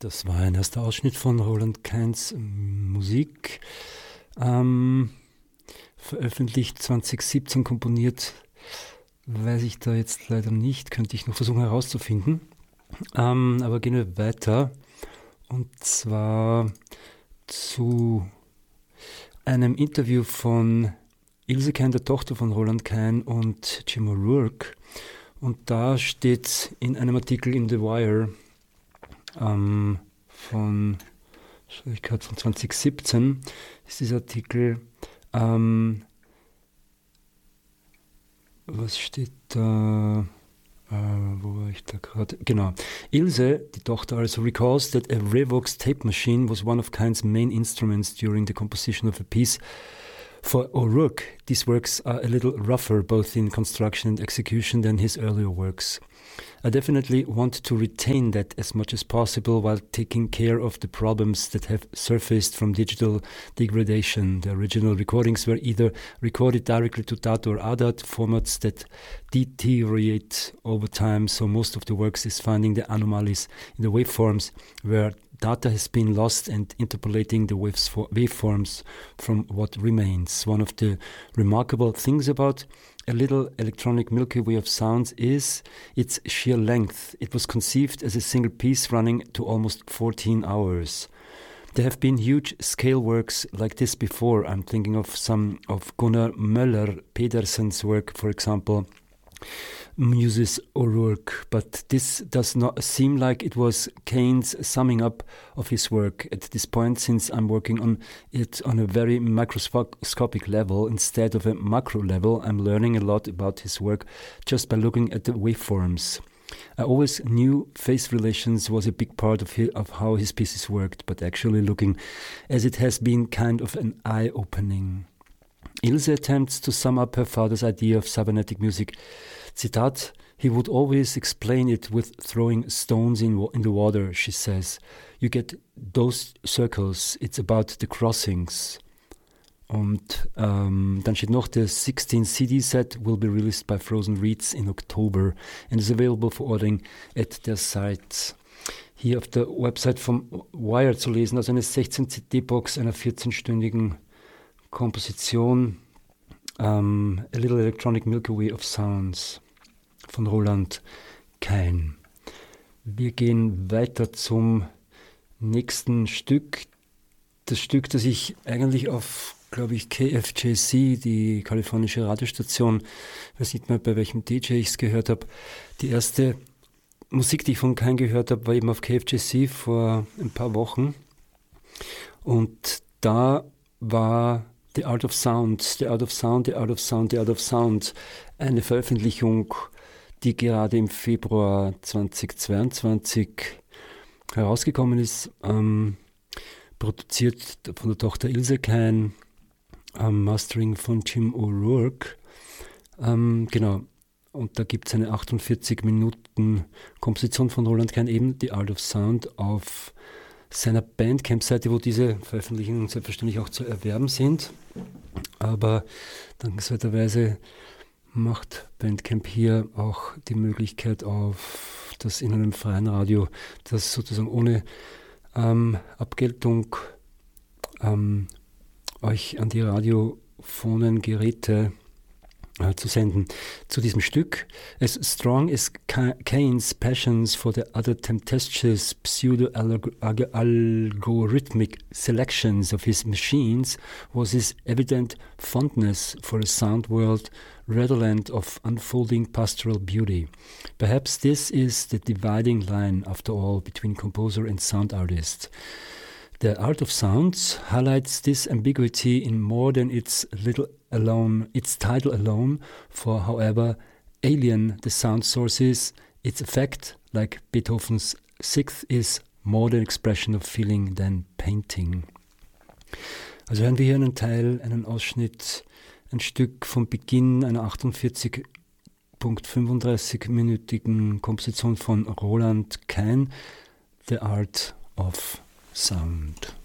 Das war ein erster Ausschnitt von Roland Keins Musik, veröffentlicht 2017, komponiert, weiß ich da jetzt leider nicht, könnte ich noch versuchen herauszufinden. Aber gehen wir weiter, und zwar zu einem Interview von Ilse Kein, der Tochter von Roland Kein, und Jim O'Rourke. Und da steht in einem Artikel in The Wire von 2017, ist dieser Artikel, was steht da, wo war ich da gerade? Genau. Ilse, die Tochter, also recalls that a Revox tape machine was one of Kind's main instruments during the composition of a piece. For O'Rourke, these works are a little rougher, both in construction and execution, than his earlier works. I definitely want to retain that as much as possible while taking care of the problems that have surfaced from digital degradation. The original recordings were either recorded directly to DAT or ADAT, formats that deteriorate over time, so most of the works is finding the anomalies in the waveforms where data has been lost and interpolating the waveforms from what remains. One of the remarkable things about a little electronic Milky Way of sounds is its sheer length. It was conceived as a single piece running to almost 14 hours. There have been huge scale works like this before. I'm thinking of some of Gunnar Möller Pedersen's work, for example, muses O'Rourke, but this does not seem like it was Kane's summing up of his work at this point, since I'm working on it on a very microscopic level instead of a macro level. I'm learning a lot about his work just by looking at the waveforms. I always knew phase relations was a big part of how his pieces worked, but actually looking as it has been kind of an eye-opening. Ilse attempts to sum up her father's idea of cybernetic music. Zitat, he would always explain it with throwing stones in the water, she says. You get those circles, it's about the crossings. Und dann steht noch, the 16 CD set will be released by Frozen Reeds in October and is available for ordering at their site. Hier auf der Website vom Wire zu lesen, also eine 16 CD-Box einer 14-stündigen Komposition, A Little Electronic Milky Way of Sounds von Roland Kein. Wir gehen weiter zum nächsten Stück. Das Stück, das ich eigentlich auf, glaube ich, KFJC, die kalifornische Radiostation, ich weiß nicht mehr, bei welchem DJ ich es gehört habe. Die erste Musik, die ich von Kein gehört habe, war eben auf KFJC vor ein paar Wochen. Und da war The Art of Sound, The Art of Sound, The Art of Sound, The Art of Sound, eine Veröffentlichung, die gerade im Februar 2022 herausgekommen ist, produziert von der Tochter Ilse Kein, Mastering von Jim O'Rourke. Genau, und da gibt es eine 48 Minuten Komposition von Roland Kein, eben The Art of Sound, auf seiner Bandcamp-Seite, wo diese Veröffentlichungen selbstverständlich auch zu erwerben sind. Aber dankenswerterweise macht Bandcamp hier auch die Möglichkeit auf, dass in einem freien Radio, das sozusagen ohne Abgeltung euch an die radiophonen Geräte zu senden. Zu diesem Stück: As strong as Kane's passions for the other tempestuous pseudo-algorithmic selections of his machines was his evident fondness for a sound world redolent of unfolding pastoral beauty. Perhaps this is the dividing line, after all, between composer and sound artist. The Art of Sounds highlights this ambiguity in more than its title alone, for however alien the sound source is, its effect, like Beethoven's Sixth, is more than expression of feeling than painting. Also hören wir hier einen Teil, einen Ausschnitt, ein Stück vom Beginn einer 48,35-minütigen Komposition von Roland Kein, The Art of Sound.